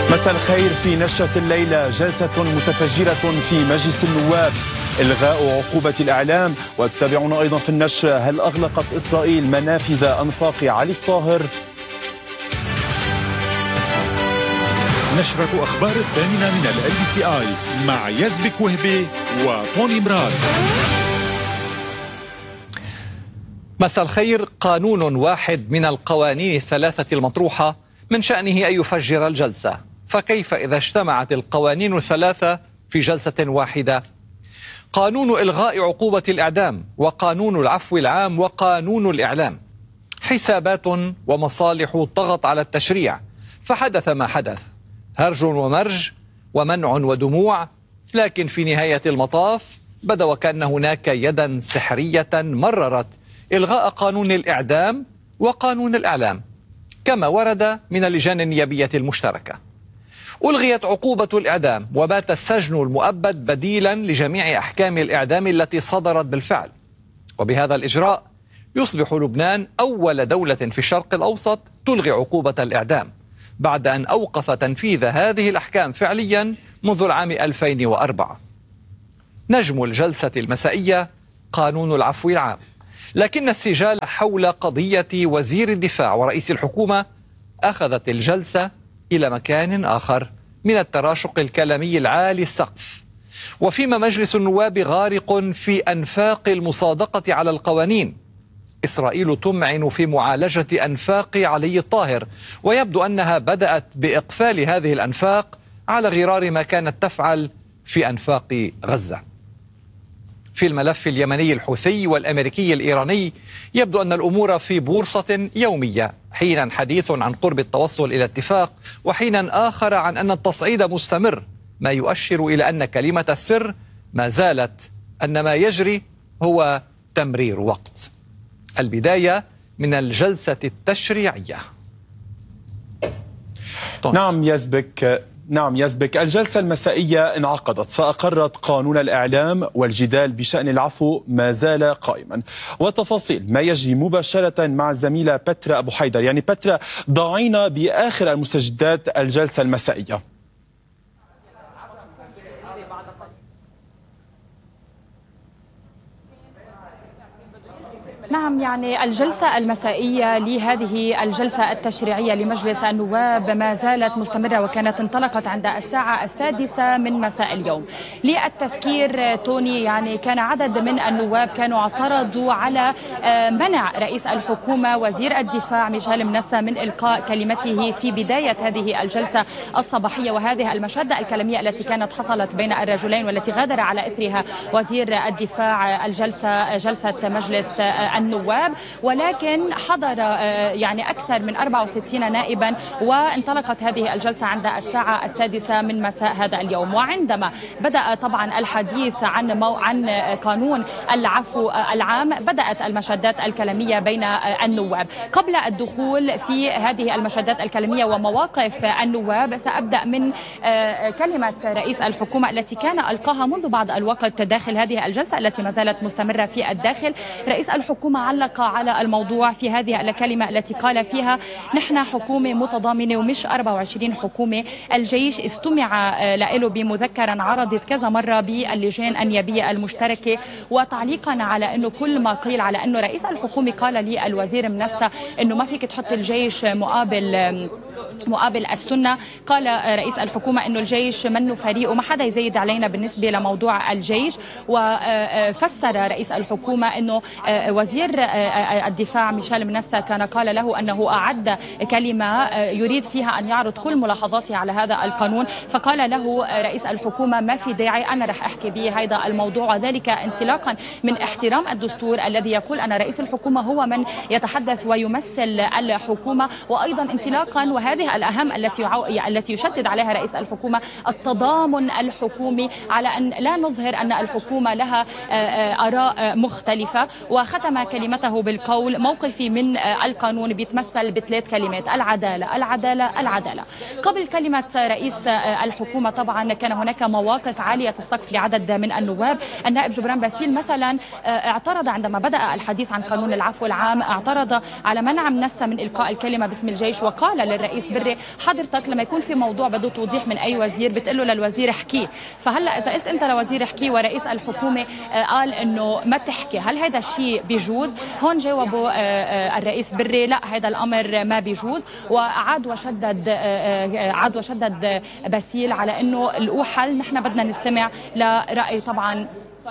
مساء الخير. في نشرة الليلة جلسة متفجرة في مجلس النواب، إلغاء عقوبة الإعلام. وتتابعون أيضا في النشرة: هل أغلقت إسرائيل منافذ أنفاق علي الطاهر؟ نشرة أخبار 8 من LBCI مع يزبك وهبي وطوني مراد. مساء الخير. قانون واحد من القوانين الثلاثة المطروحة من شأنه أن يفجر الجلسة، فكيف إذا اجتمعت القوانين الثلاثة في جلسة واحدة؟ قانون إلغاء عقوبة الإعدام، وقانون العفو العام، وقانون الإعلام. حسابات ومصالح طغت على التشريع، فحدث ما حدث: هرج ومرج ومنع ودموع. لكن في نهاية المطاف بدا وكأن هناك يدا سحرية مررت إلغاء قانون الإعدام وقانون الإعلام كما ورد من اللجان النيابية المشتركة. ألغيت عقوبة الإعدام وبات السجن المؤبد بديلا لجميع أحكام الإعدام التي صدرت بالفعل. وبهذا الإجراء يصبح لبنان أول دولة في الشرق الأوسط تلغي عقوبة الإعدام بعد أن أوقف تنفيذ هذه الأحكام فعليا منذ العام 2004. نجم الجلسة المسائية قانون العفو العام، لكن السجال حول قضية وزير الدفاع ورئيس الحكومة أخذت الجلسة إلى مكان آخر من التراشق الكلامي العالي السقف. وفيما مجلس النواب غارق في أنفاق المصادقة على القوانين، إسرائيل تمعن في معالجة أنفاق علي الطاهر، ويبدو أنها بدأت بإقفال هذه الأنفاق على غرار ما كانت تفعل في أنفاق غزة. في الملف اليمني الحوثي والأمريكي الإيراني يبدو أن الأمور في بورصة يومية، حينا حديث عن قرب التوصل إلى اتفاق، وحينا آخر عن أن التصعيد مستمر، ما يؤشر إلى أن كلمة السر ما زالت أن ما يجري هو تمرير وقت. البداية من الجلسة التشريعية. نعم يزبك، الجلسة المسائية انعقدت فأقرت قانون الإعلام، والجدال بشأن العفو ما زال قائما. وتفاصيل ما يجري مباشرة مع الزميلة بترا أبو حيدر. يعني بترا، ضعينا بآخر المستجدات الجلسة المسائية. نعم، يعني الجلسة المسائية لهذه الجلسة التشريعية لمجلس النواب ما زالت مستمرة، وكانت انطلقت عند الساعة 6 من مساء اليوم. للتذكير توني، يعني كان عدد من النواب كانوا اعترضوا على منع رئيس الحكومة وزير الدفاع ميشيل منسى من إلقاء كلمته في بداية هذه الجلسة الصباحية، وهذه المشادة الكلامية التي كانت حصلت بين الرجلين والتي غادر على إثرها وزير الدفاع جلسة مجلس النواب. ولكن حضر يعني أكثر من 64 نائبا، وانطلقت هذه الجلسة عند الساعة 6 من مساء هذا اليوم. وعندما بدأ طبعا الحديث عن قانون العفو العام، بدأت المشادات الكلامية بين النواب. قبل الدخول في هذه المشادات الكلامية ومواقف النواب، سأبدأ من كلمة رئيس الحكومة التي كان ألقاها منذ بعض الوقت داخل هذه الجلسة التي ما زالت مستمرة في الداخل. رئيس الحكومة علق على الموضوع في هذه الكلمة التي قال فيها: نحن حكومة متضامنة ومش 24 حكومة. الجيش استمع له بمذكرا عرضت كذا مرة باللجان النيابية المشتركة، وتعليقا على أنه كل ما قيل على أنه رئيس الحكومة قال للوزير منسى أنه ما فيك تحط الجيش مقابل السنة. قال رئيس الحكومة أنه الجيش منه فريق وما حدا يزيد علينا بالنسبة لموضوع الجيش. وفسر رئيس الحكومة أنه وزير الدفاع ميشيل منسى كان قال له أنه أعد كلمة يريد فيها أن يعرض كل ملاحظاته على هذا القانون، فقال له رئيس الحكومة: ما في داعي، أنا رح أحكي بهذا الموضوع، وذلك انطلاقا من احترام الدستور الذي يقول أن رئيس الحكومة هو من يتحدث ويمثل الحكومة، وأيضا انطلاقا، وهذه الأهم التي يشدد عليها رئيس الحكومة، التضامن الحكومي على أن لا نظهر أن الحكومة لها آراء مختلفة. وختم كلمته بالقول. موقفي من القانون بيتمثل بثلاث كلمات: العدالة العدالة العدالة. قبل كلمة رئيس الحكومة طبعا كان هناك مواقف عالية السقف لعدد من النواب. النائب جبران باسيل مثلا اعترض عندما بدأ الحديث عن قانون العفو العام، اعترض على منع منسة من إلقاء الكلمة باسم الجيش، وقال للرئيس بري حضرتك لما يكون في موضوع بده توضيح من أي وزير بتقول له للوزير احكيه، فهلا إذا قلت أنت لوزير احكيه ورئيس الحكومة قال إنه ما تحكي، هل هذا الشيء بيجوز؟ هون جاوبوا الرئيس بري لا هذا الأمر ما بيجوز، وعاد وشدد باسيل على إنه الأوحل نحن بدنا نستمع لرأي طبعا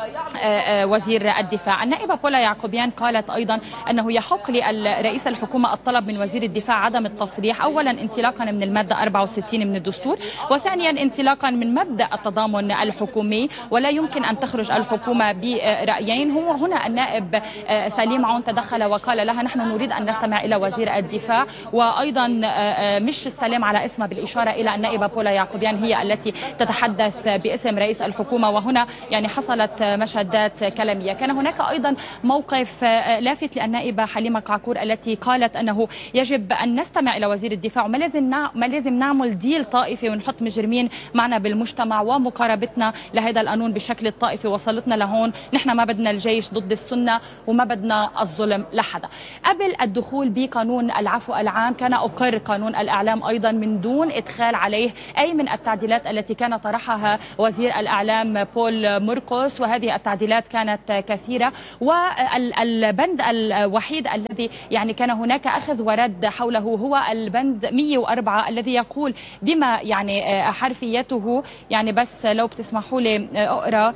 وزير الدفاع. النائبة بولا يعقوبيان قالت أيضا أنه يحق لرئيس الحكومة الطلب من وزير الدفاع عدم التصريح، أولا انطلاقا من المادة 64 من الدستور، وثانيا انطلاقا من مبدأ التضامن الحكومي، ولا يمكن أن تخرج الحكومة برأيين. هو هنا النائب سليم عون تدخل وقال لها نحن نريد أن نستمع إلى وزير الدفاع، وأيضا مش السلام على اسمه بالإشارة إلى النائبة بولا يعقوبيان هي التي تتحدث باسم رئيس الحكومة، وهنا يعني حصلت مشادات كلامية. كان هناك أيضا موقف لافت للنائبة حليمة قعقور التي قالت أنه يجب أن نستمع إلى وزير الدفاع، وما لازم نعمل ديل طائفي ونحط مجرمين معنا بالمجتمع، ومقاربتنا لهذا القانون بشكل الطائفي وصلتنا لهون. نحن ما بدنا الجيش ضد السنة وما بدنا الظلم لحدا. قبل الدخول بقانون العفو العام كان أقر قانون الإعلام أيضا من دون إدخال عليه أي من التعديلات التي كان طرحها وزير الإعلام بول مرقس، وهذه التعديلات كانت كثيرة. والبند الوحيد الذي يعني كان هناك أخذ ورد حوله هو البند 104 الذي يقول بما يعني حرفيته، يعني بس لو بتسمحوا لي أقرأ: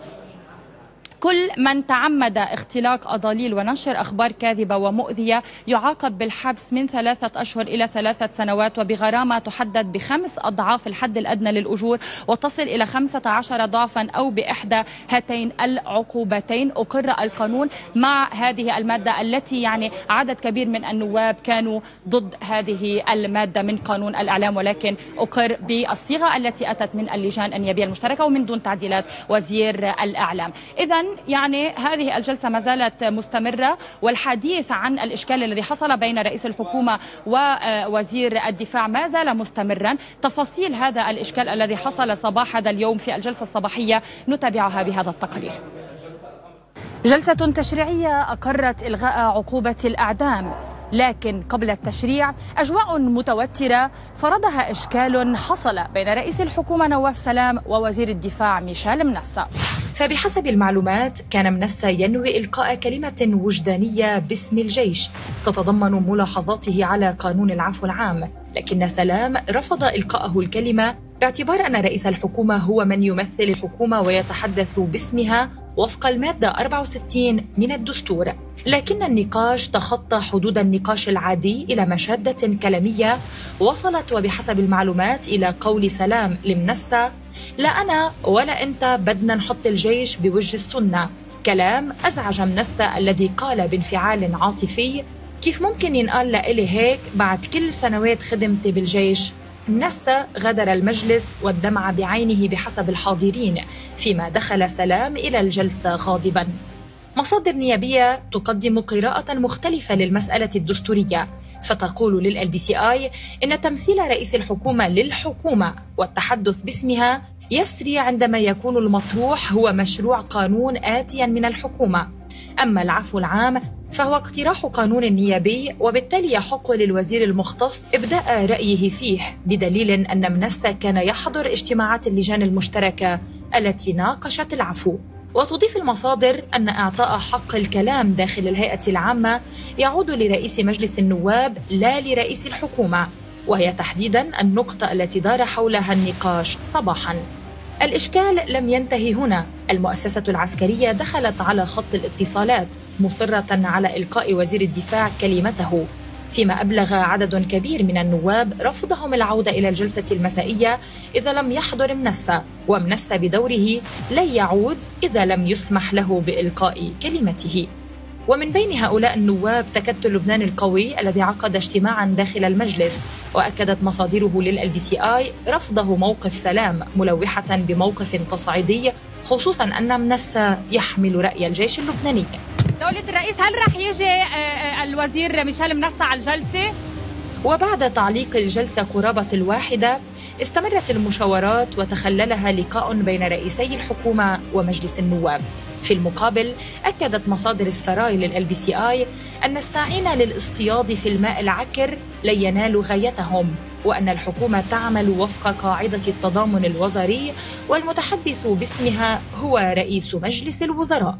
كل من تعمد اختلاق أضاليل ونشر أخبار كاذبة ومؤذية يعاقب بالحبس من 3 أشهر إلى 3 سنوات، وبغرامة تحدد ب5 أضعاف الحد الأدنى للأجور وتصل إلى 15 ضعفا أو بإحدى هاتين العقوبتين. أقر القانون مع هذه المادة التي يعني عدد كبير من النواب كانوا ضد هذه المادة من قانون الإعلام، ولكن أقر بالصيغة التي أتت من اللجان النيابية المشتركة ومن دون تعديلات وزير الإعلام. إذن يعني هذه الجلسة ما زالت مستمرة، والحديث عن الإشكال الذي حصل بين رئيس الحكومة ووزير الدفاع ما زال مستمرا. تفاصيل هذا الإشكال الذي حصل صباح هذا اليوم في الجلسة الصباحية نتابعها بهذا التقرير. جلسة تشريعية أقرت إلغاء عقوبة الإعدام، لكن قبل التشريع أجواء متوترة فرضها إشكال حصل بين رئيس الحكومة نواف سلام ووزير الدفاع ميشيل منسة. فبحسب المعلومات كان منسة ينوي إلقاء كلمة وجدانية باسم الجيش تتضمن ملاحظاته على قانون العفو العام، لكن سلام رفض إلقاءه الكلمة باعتبار أن رئيس الحكومة هو من يمثل الحكومة ويتحدث باسمها وفق المادة 64 من الدستور. لكن النقاش تخطى حدود النقاش العادي إلى مشادة كلامية وصلت وبحسب المعلومات إلى قول سلام لمنسة: لا أنا ولا أنت بدنا نحط الجيش بوجه السنة. كلام أزعج منسة الذي قال بانفعال عاطفي: كيف ممكن ينقال لإلي هيك بعد كل سنوات خدمتي بالجيش؟ منسة غادر المجلس والدمع بعينه بحسب الحاضرين، فيما دخل سلام إلى الجلسة غاضباً. مصادر نيابية تقدم قراءة مختلفة للمسألة الدستورية، فتقول للLBCI إن تمثيل رئيس الحكومة للحكومة والتحدث باسمها يسري عندما يكون المطروح هو مشروع قانون آتيا من الحكومة. أما العفو العام فهو اقتراح قانون نيابي، وبالتالي يحق للوزير المختص إبداء رأيه فيه، بدليل أن منسة كان يحضر اجتماعات اللجان المشتركة التي ناقشت العفو. وتضيف المصادر أن إعطاء حق الكلام داخل الهيئة العامة يعود لرئيس مجلس النواب لا لرئيس الحكومة، وهي تحديداً النقطة التي دار حولها النقاش صباحاً. الإشكال لم ينتهي هنا. المؤسسة العسكرية دخلت على خط الاتصالات مصرة على إلقاء وزير الدفاع كلمته، فيما أبلغ عدد كبير من النواب رفضهم العودة إلى الجلسة المسائية إذا لم يحضر منسة، ومنسة بدوره لن يعود إذا لم يسمح له بإلقاء كلمته. ومن بين هؤلاء النواب تكتل لبنان القوي الذي عقد اجتماعا داخل المجلس، وأكدت مصادره للLBCI رفضه موقف سلام، ملوحة بموقف تصعيدي، خصوصا أن منسة يحمل رأي الجيش اللبناني. دولة الرئيس، هل رح يجي الوزير ميشيل منصة على الجلسة؟ وبعد تعليق الجلسة قرابة 1 استمرت المشاورات وتخللها لقاء بين رئيسي الحكومة ومجلس النواب. في المقابل أكدت مصادر السراي للLBCI أن الساعين للاصطياد في الماء العكر لن ينالوا غايتهم، وأن الحكومة تعمل وفق قاعدة التضامن الوزاري والمتحدث باسمها هو رئيس مجلس الوزراء.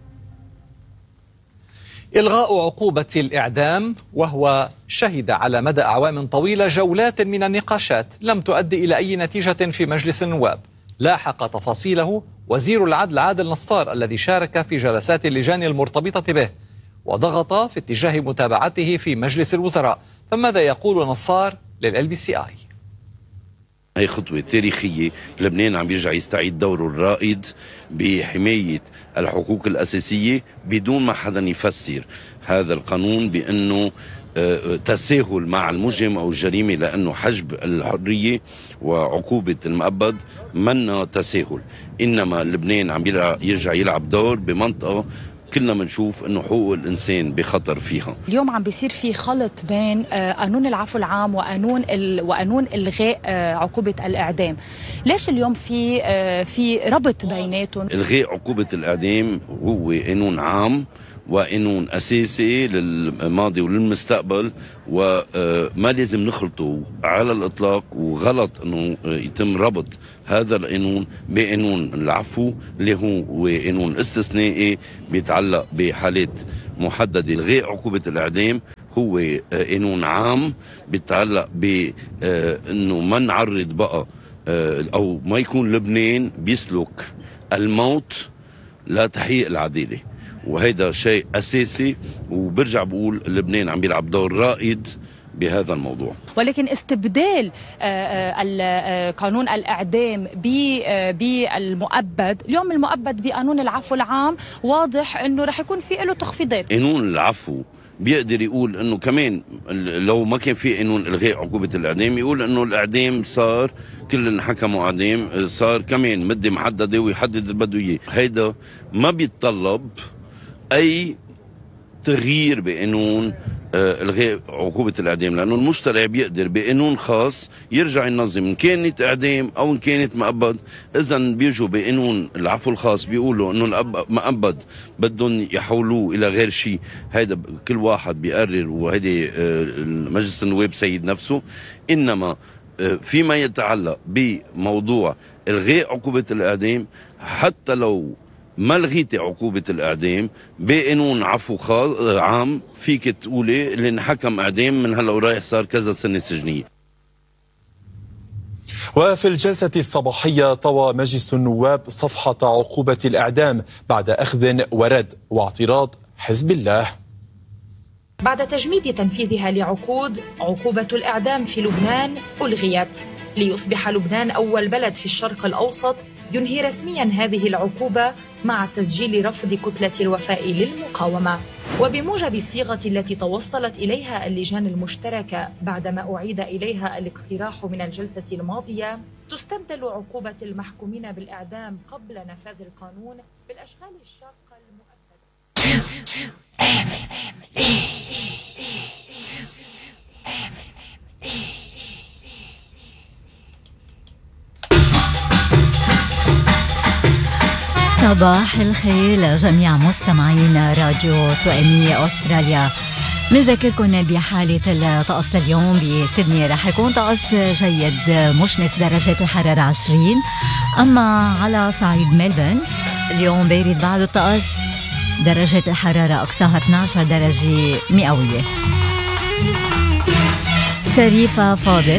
إلغاء عقوبة الإعدام، وهو شهد على مدى أعوام طويلة جولات من النقاشات لم تؤدي إلى أي نتيجة في مجلس النواب. لاحق تفاصيله وزير العدل عادل نصار الذي شارك في جلسات اللجان المرتبطة به وضغط في اتجاه متابعته في مجلس الوزراء. فماذا يقول نصار للLBCI؟ هي خطوة تاريخية. لبنان عم يرجع يستعيد دوره الرائد بحماية الحقوق الأساسية بدون ما حدا يفسر هذا القانون بأنه تساهل مع المجرم أو الجريمة، لأنه حجب الحرية وعقوبة المؤبد منا تساهل، إنما لبنان عم يرجع يلعب دور بمنطقة كلنا منشوف انه حقوق الانسان بخطر فيها. اليوم عم بيصير في خلط بين قانون العفو العام وقانون الغاء عقوبة الاعدام. ليش اليوم في ربط بيناتهم؟ الغاء عقوبة الاعدام هو قانون عام وقانون أساسي للماضي وللمستقبل، وما لازم نخلطه على الإطلاق، وغلط أنه يتم ربط هذا القانون بقانون العفو اللي هو قانون استثنائي بيتعلق بحالات محددة. الغاء عقوبة الإعدام هو قانون عام بيتعلق بأنه ما نعرض بقى أو ما يكون لبنان بيسلك الموت لتحقيق العدالة، وهيدا شيء أساسي. وبرجع بقول لبنان عم بيلعب دور رائد بهذا الموضوع. ولكن استبدال قانون الإعدام بالمؤبد، اليوم المؤبد بقانون العفو العام واضح أنه رح يكون في له تخفيضات. قانون العفو بيقدر يقول انه كمان لو ما كان في قانون الغاء عقوبة الاعدام يقول انه الاعدام صار كل اللي حكموا اعدام صار كمان مدة محددة ويحدد اللي بده اياه. هيدا ما بيتطلب اي تغيير بقانون الغاء عقوبة الاعدام، لانه المشترع بيقدر بقانون خاص يرجع ينظم ان كانت اعدام او ان كانت مؤبد. اذا بيجوا بقانون العفو الخاص بيقولوا انه المؤبد بدهم يحولوه الى غير شيء، هيدا كل واحد بيقرر، وهيدي مجلس النواب سيد نفسه. انما فيما يتعلق بموضوع الغاء عقوبة الاعدام، حتى لو ما لغيتي عقوبة الإعدام بقانون عفو عام فيك تقولي اللي انحكم إعدام من هلا ورايح صار كذا سنة سجنية. وفي الجلسة الصباحية طوى مجلس النواب صفحة عقوبة الإعدام بعد أخذ ورد واعتراض حزب الله. بعد تجميد تنفيذها لعقود، عقوبة الإعدام في لبنان ألغيت ليصبح لبنان أول بلد في الشرق الأوسط ينهي رسميا هذه العقوبة مع تسجيل رفض كتلة الوفاء للمقاومة. وبموجب الصيغة التي توصلت إليها اللجان المشتركة بعدما أعيد إليها الاقتراح من الجلسة الماضية، تستبدل عقوبة المحكومين بالإعدام قبل نفاذ القانون بالأشغال الشاقة المؤبدة. صباح الخير لجميع مستمعين راديو توأمية أستراليا. بنذكركم بحالة الطقس اليوم بسيدني رح يكون طقس جيد مشمس، درجة الحرارة 20، أما على صعيد ملبورن اليوم بارد بعد الطقس، درجة الحرارة أقصاها 12 درجة مئوية. شريفة فاضل